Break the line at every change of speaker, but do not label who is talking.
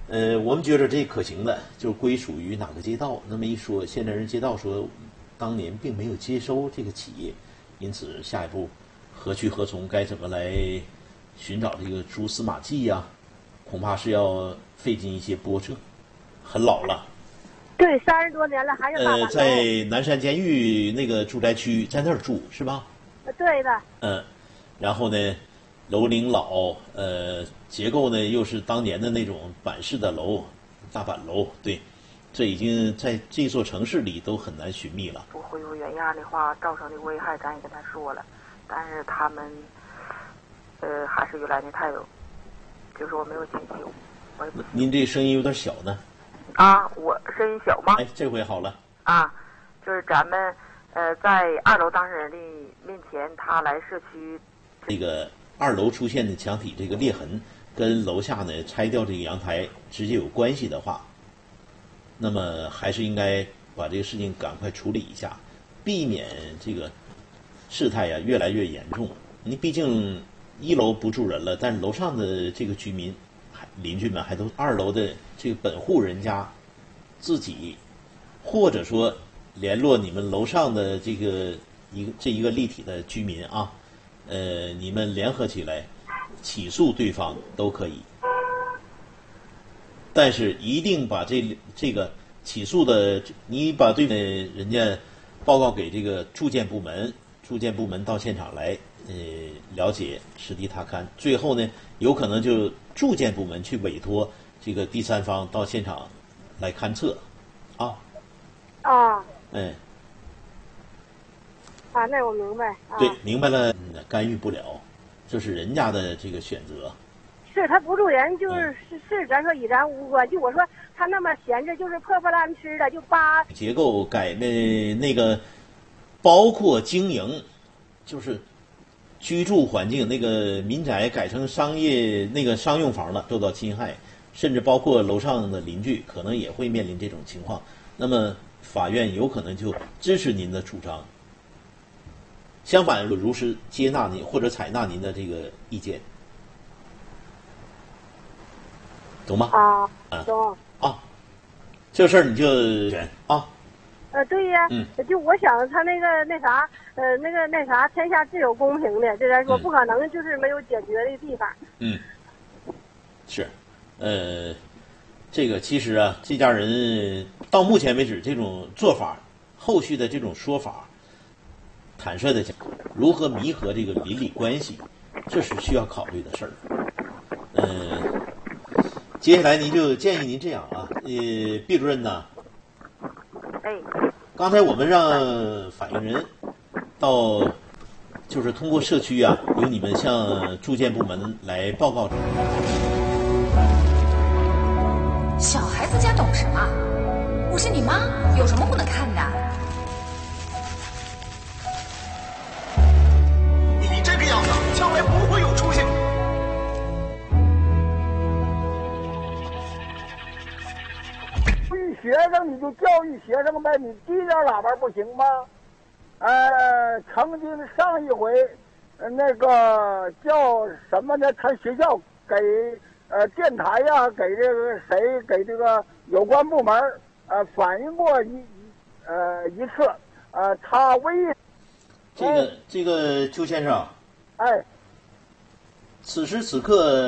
我们觉得这可行的，就归属于哪个街道。那么一说，现在人街道说，当年并没有接收这个企业，因此下一步何去何从，该怎么来寻找这个蛛丝马迹呀？恐怕是要费尽一些波折，很老了。
对，30多年了还是大板楼。
在南山监狱那个住宅区，在那儿住是吧？
对的。
然后呢，楼龄老，结构呢又是当年的那种板式的楼，大板楼，对，这已经在这座城市里都很难寻觅了。
不恢复原样的话，造成的危害咱也跟他说了，但是他们，还是原来的态度，就是我没有请求，我也不。
您这声音有点小呢。
啊，我声音小吗？
哎，这回好了。
啊，就是咱们在2楼当事人的面前，他来社区。
这个2楼出现的墙体这个裂痕，跟楼下呢拆掉这个阳台直接有关系的话，那么还是应该把这个事情赶快处理一下，避免这个事态呀越来越严重。你毕竟1楼不住人了，但是楼上的这个居民、邻居们还都2楼的这个本户人家自己，或者说联络你们楼上的这一个立体的居民啊。你们联合起来起诉对方都可以，但是一定把这个起诉的，你把人家报告给这个住建部门，住建部门到现场来了解实地踏勘，最后呢有可能就住建部门去委托这个第三方到现场来勘测，啊。
啊。
啊，
那我明白。
对，明白了，干预不了，这是人家的这个选择。
是他不住人，是咱说与咱无关。就我说他那么闲着，就是破破烂吃的，就扒。
结构改那个，包括经营，就是居住环境，那个民宅改成商业那个商用房了，受到侵害，甚至包括楼上的邻居可能也会面临这种情况。那么法院有可能就支持您的主张。相反，如实接纳您或者采纳您的这个意见，懂吗？
懂。
这事儿你就选啊。
对呀。就我想他那啥，天下自有公平的，这来说不可能就是没有解决的地方。
是，这个其实啊，这家人到目前为止这种做法，后续的这种说法。坦率的讲，如何弥合这个邻里关系，这是需要考虑的事儿。接下来您就建议您这样啊，毕主任呢，刚才我们让反映人到，就是通过社区啊，由你们向住建部门来报告。
小孩子家懂什么？我是你妈，有什么不能看的？
将来不会有出息。
学生你就教育学生呗，你低点喇叭不行吗？曾经上一回，那个叫什么呢？他学校给电台呀，给这个谁，给这个有关部门反映过一次，他唯一
这个邱先生。
此时
此刻